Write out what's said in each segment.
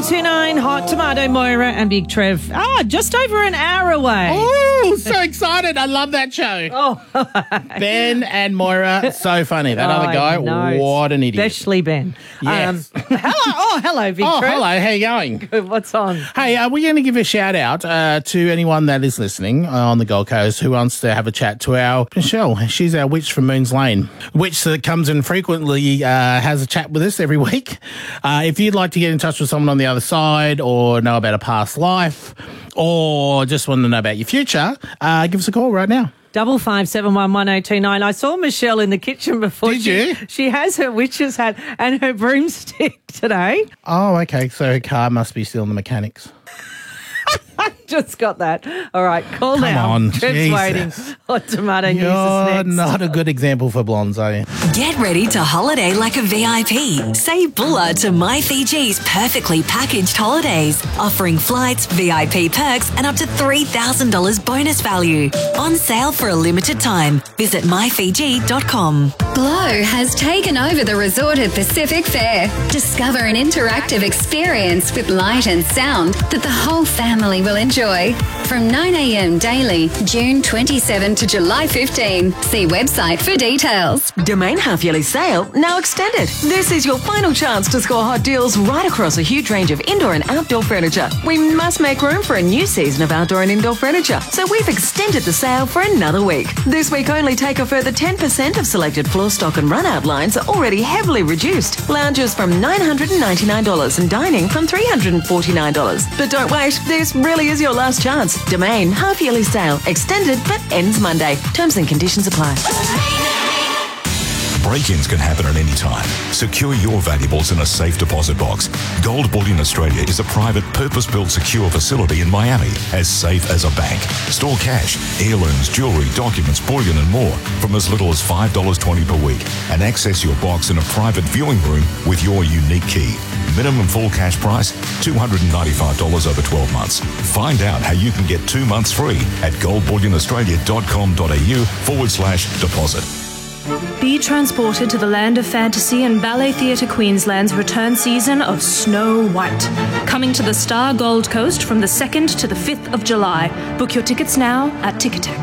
1029 Hot Tomato, Moira and Big Trev. Just over an hour away. Oh, so excited. I love that show. Oh, Ben and Moira, so funny. That other guy, what an idiot. Especially Ben. Yes. Hello, Big Oh, Trev. hello. How you going? Good. What's on? Hey, we're going to give a shout out to anyone that is listening on the Gold Coast who wants to have a chat to our Michelle. She's our witch from Moons Lane. Witch that comes in frequently, has a chat with us every week. If you'd like to get in touch with someone on the other side or know about a past life or just want to know about your future, give us a call right now. 55711029. I saw Michelle in the kitchen before. Did you? She has her witch's hat and her broomstick today. Oh, okay. So her car must be still in the mechanics. Just got that. All right, call now. Come on, Trev's Jesus. waiting. Hot Tomato News is You're next. not a good example for blondes, are you? Get ready to holiday like a VIP. Say bulla to My Fiji's perfectly packaged holidays, offering flights, VIP perks, and up to $3,000 bonus value. On sale for a limited time. Visit myfiji.com. Glow has taken over the resort at Pacific Fair. Discover an interactive experience with light and sound that the whole family will enjoy. From 9 a.m. daily, June 27 to July 15. See website for details. Domain half-yearly sale now extended. This is your final chance to score hot deals right across a huge range of indoor and outdoor furniture. We must make room for a new season of outdoor and indoor furniture, so we've extended the sale for another week. This week only, take a further 10% of selected floor stock and run-out lines are already heavily reduced. Lounges from $999 and dining from $349. But don't wait, this really is your last chance. Domain half-yearly sale extended but ends Monday. Terms and conditions apply. Break-ins can happen at any time. Secure your valuables in a safe deposit box. Gold Bullion Australia is a private, purpose-built secure facility in Miami, as safe as a bank. Store cash, heirlooms, jewellery, documents, bullion and more from as little as $5.20 per week, and access your box in a private viewing room with your unique key. Minimum full cash price, $295 over 12 months. Find out how you can get 2 months free at goldbullionaustralia.com.au/deposit. Be transported to the land of fantasy and Ballet Theatre Queensland's return season of Snow White. Coming to the Star Gold Coast from the 2nd to the 5th of July. Book your tickets now at Ticketek.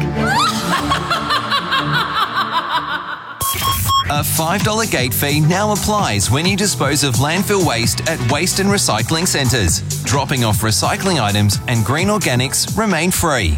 A $5 gate fee now applies when you dispose of landfill waste at waste and recycling centres. Dropping off recycling items and green organics remain free.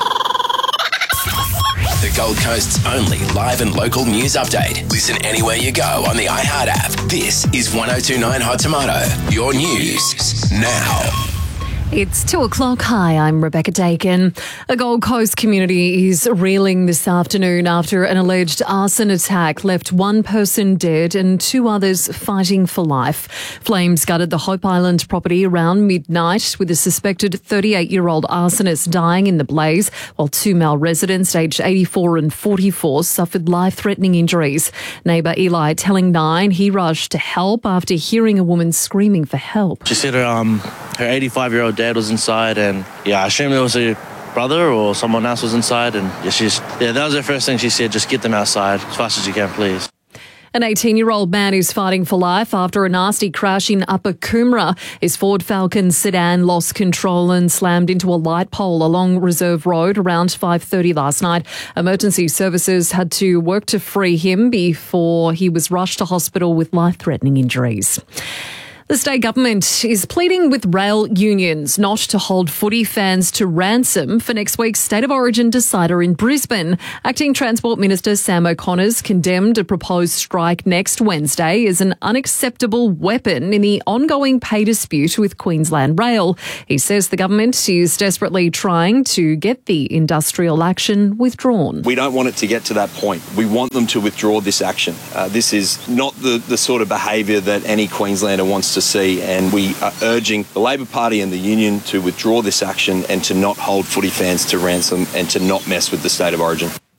The Gold Coast's only live and local news update. Listen anywhere you go on the iHeart app. This is 1029 Hot Tomato. Your news now. It's 2 o'clock. Hi, I'm Rebecca Dakin. A Gold Coast community is reeling this afternoon after an alleged arson attack left one person dead and 2 others fighting for life. Flames gutted the Hope Island property around midnight, with a suspected 38-year-old arsonist dying in the blaze, while 2 male residents aged 84 and 44 suffered life-threatening injuries. Neighbour Eli telling Nine he rushed to help after hearing a woman screaming for help. She said her 85-year-old dad was inside, and I assume there was a brother or someone else was inside, and that was the first thing she said, just get them outside as fast as you can, please. An 18-year-old man is fighting for life after a nasty crash in Upper Coomera. His Ford Falcon sedan lost control and slammed into a light pole along Reserve Road around 5:30 last night. Emergency services had to work to free him before he was rushed to hospital with life-threatening injuries. The state government is pleading with rail unions not to hold footy fans to ransom for next week's State of Origin decider in Brisbane. Acting Transport Minister Sam O'Connor's condemned a proposed strike next Wednesday as an unacceptable weapon in the ongoing pay dispute with Queensland Rail. He says the government is desperately trying to get the industrial action withdrawn. We don't want it to get to that point. We want them to withdraw this action. This is not the sort of behaviour that any Queenslander wants to see, and we are urging the Labor Party and the union to withdraw this action and to not hold footy fans to ransom and to not mess with the State of Origin.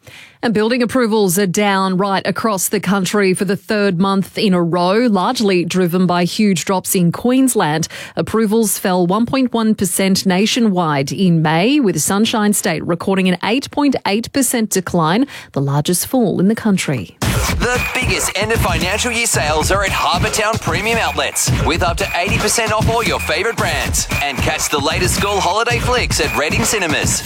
And building approvals are down right across the country for the third month in a row, largely driven by huge drops in Queensland. Approvals fell 1.1% nationwide in May, with Sunshine State recording an 8.8% decline, the largest fall in the country. The biggest end of financial year sales are at Harbour Town Premium Outlets, with up to 80% off all your favourite brands. And catch the latest school holiday flicks at Reading Cinemas.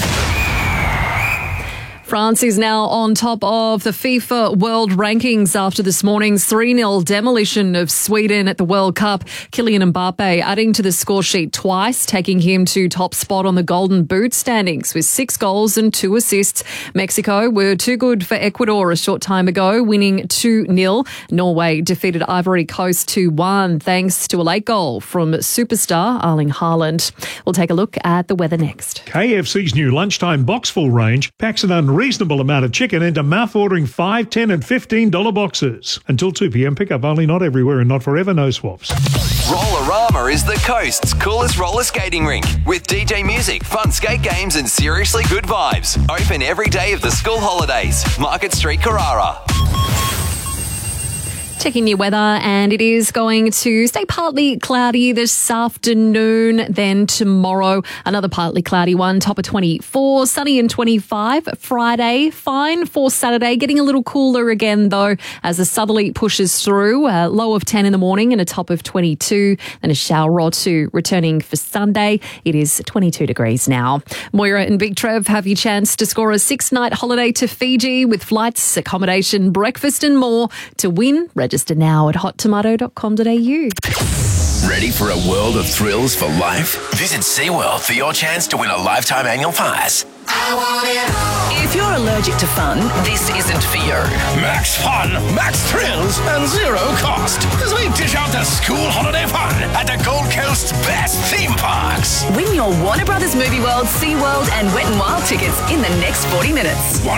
France is now on top of the FIFA World Rankings after this morning's 3-0 demolition of Sweden at the World Cup. Kylian Mbappe adding to the score sheet twice, taking him to top spot on the Golden Boot standings with 6 goals and 2 assists. Mexico were too good for Ecuador a short time ago, winning 2-0. Norway defeated Ivory Coast 2-1 thanks to a late goal from superstar Erling Haaland. We'll take a look at the weather next. KFC's new lunchtime boxful range packs an unreasonable amount of chicken into mouth-watering $5, $10 and $15 boxes. Until 2 p.m, pick up only, not everywhere and not forever, no swaps. Rollerama is the coast's coolest roller skating rink, with DJ music, fun skate games and seriously good vibes. Open every day of the school holidays. Market Street, Carrara. Checking your weather, and it is going to stay partly cloudy this afternoon. Then tomorrow, another partly cloudy one, top of 24, sunny and 25. Friday, fine for Saturday, getting a little cooler again though as the southerly pushes through. A low of 10 in the morning and a top of 22. Then a shower or two returning for Sunday. It is 22 degrees now. Moira and Big Trev have your chance to score a 6-night holiday to Fiji with flights, accommodation, breakfast and more. To win, register now at hottomato.com.au. Ready for a world of thrills for life? Visit SeaWorld for your chance to win a lifetime annual pass. If you're allergic to fun, this isn't for you. Max fun, max thrills, and zero cost as we dish out the school holiday fun at the Gold Coast's best theme parks. Win your Warner Brothers Movie World, SeaWorld and Wet n Wild tickets in the next 40 minutes.